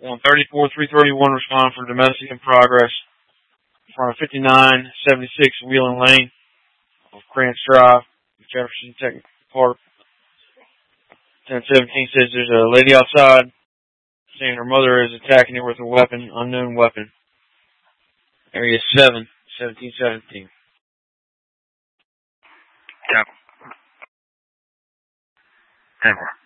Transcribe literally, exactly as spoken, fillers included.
one thirty-four, three thirty-one respond for domestic in progress in front of fifty-nine seventy-six Wheeling Lane off Krantz Drive, Jefferson Technical Park. ten seventeen says there's a lady outside saying her mother is attacking her with a weapon, unknown weapon. Area seven, seventeen seventeen. Yep. ten four.